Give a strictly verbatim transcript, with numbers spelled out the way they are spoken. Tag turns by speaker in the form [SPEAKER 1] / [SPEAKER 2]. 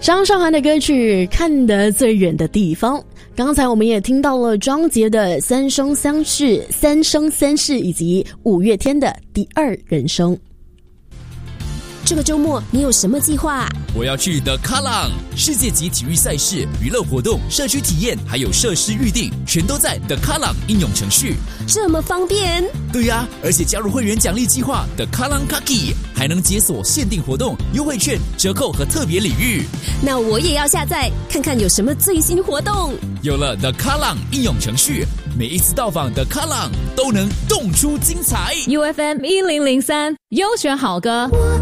[SPEAKER 1] 张韶涵的歌曲《看得最远的地方》，刚才我们也听到了庄杰的《三生三世》三生三世，以及五月天的《第二人生》。
[SPEAKER 2] 这个周末你有什么计划？
[SPEAKER 3] 我要去The Kallang， 世界级体育赛事、娱乐活动、社区体验，还有设施预定，全都在 The Kallang 应用程序。
[SPEAKER 2] 这么方便？
[SPEAKER 3] 对呀、啊，而且加入会员奖励计划 The Kallang Kaki， 还能解锁限定活动、优惠券、折扣和特别礼遇。
[SPEAKER 2] 那我也要下载看看有什么最新活动。
[SPEAKER 3] 有了 The Kallang 应用程序，每一次到访 The Kallang 都能动出精彩。
[SPEAKER 4] U F M 一零零三优选好歌。